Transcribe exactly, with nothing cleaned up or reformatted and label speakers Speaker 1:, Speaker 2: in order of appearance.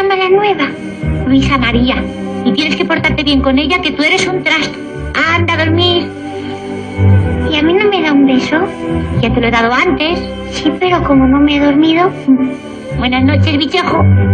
Speaker 1: llama la nueva? Luisa María. Y tienes que portarte bien con ella, que tú eres un trasto. Anda a dormir. ¿Y a mí no me da un beso? Ya te lo he dado antes. Sí, pero como no me he dormido. Buenas noches, bichejo.